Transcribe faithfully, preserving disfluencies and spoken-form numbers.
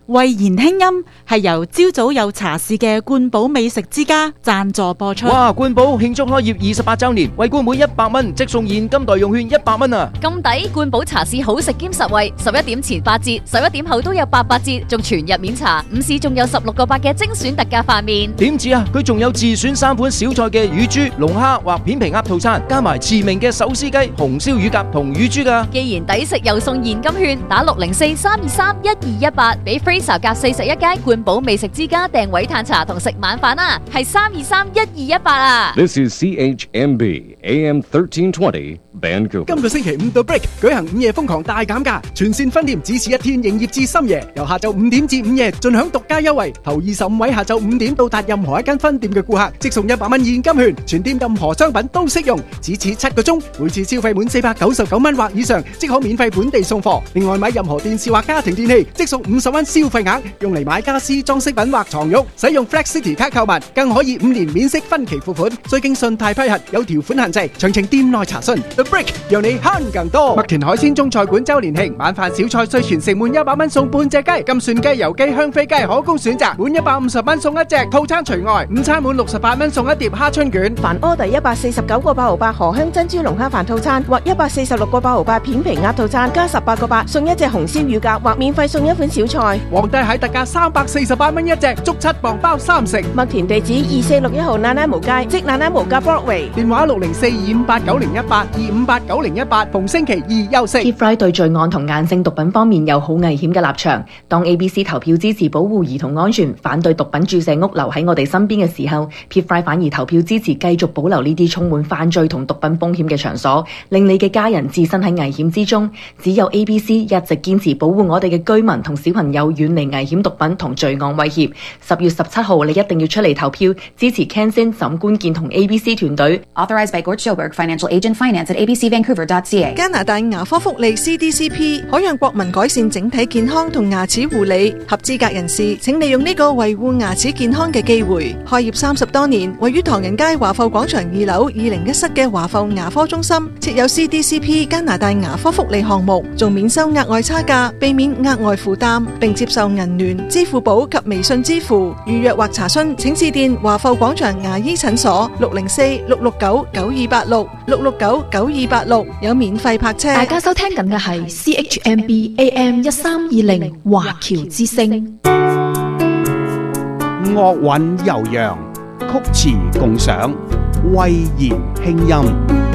慧言輕音係由朝早有茶事嘅冠寶美食之家贊助播出。 哇！冠寶慶祝開業二十八週年，為冠滿一百蚊即送現金代用券一百蚊啊！ 咁抵！冠寶茶市好食兼實惠，十一點前八折，十一點後都有八八折，仲全日免茶。午市仲有十六個八嘅精選特價飯麵。 點止啊！佢仲有自選三款小菜嘅乳豬、龍蝦或片皮鴨套餐，加埋馳名嘅手撕雞、紅燒乳鴿同乳豬噶。 既然抵食又送現金券，打六零四三二三一二一八，俾 Fraser 夾四十一街冠寶美食之家訂位嘆茶同食晚飯啊！係三二三一二一八啊 ！This is C H M B A M thirteen twenty Vancouver。 今個星期五到 Break 舉行午夜瘋狂大減價，全線分店只此一天營業至深夜，由下晝五點至午夜盡享獨家優惠。頭二十五位下晝五點到達任何一間分店嘅顧客，即送一百蚊現金券，全店任何商品都適用。只此七個鐘，每次消費滿四百九十九蚊或以上，即可免費本地送貨。另外買任何電視或家庭電器，即送五十蚊消費額，用嚟買家私裝飾品或床褥。使用 Flex City 卡購物，更可以五年免息分期付款，需經信貸批核，有條款限制。詳情店內查詢。The Break 讓你慳更多。麥田海鮮中菜館周年慶，晚飯小菜需全城滿一百蚊送半隻雞，金蒜雞、油雞、香飛雞可供選擇，滿一百五十蚊送一隻，套餐除外。午餐滿六十八蚊送一碟蝦春卷。 凡 order 一百四十九個八毫八荷香珍珠龍蝦飯套餐，或一百四十六個八毫八片皮鴨套餐，加十八個八送一隻紅燒乳鴿，或免費送一款小菜。 皇帝蟹特價三百四十八蚊一隻，足七磅包三成。 麥田地址二四六一號那拿無街，即那拿無街 Broadway。 電話六零四二五八九零一八二五八九零一八，逢星期二休息。 P F R I 對罪案同硬性毒品方面有好危險嘅立場。當 A B C 投票支持保護兒童安全，反對毒品注射屋留喺我哋身邊嘅時候 ，P F R I 反而投票支持繼續保留呢啲充滿犯罪同毒品風險嘅場所，令你嘅家人置身喺危險之中。只有 A B C 一直堅持保護我哋嘅居民同小朋友遠離危險毒品同罪案威脅。十月十七號你一定要出嚟投票，支持 Kenson 沈官健同 A B C 團隊。 Authorized by Gord Sjoberg, Financial Agent Finance at a b c vancouver dot c a。 加拿大牙科福利 C D C P 可讓國民改善整體健康同牙齒護理。合資格人士請利用呢個維護牙齒健康嘅機會。開業三十多年，位於唐人街華埠廣場二樓二零一室嘅華埠牙科中心設有 C D C P 加拿大牙科福利項目，仲免收額外差價，避免額外負擔，並接受銀聯、支付寶及微信支付。預約或查詢請致電華埠廣場牙醫診所六零四六六九九二八六六六九九二八六，有免費泊車。 大家收聽緊嘅係 C H M B A M 一三二零華僑之聲。 樂韻悠揚，曲詞共賞，慧言輕音。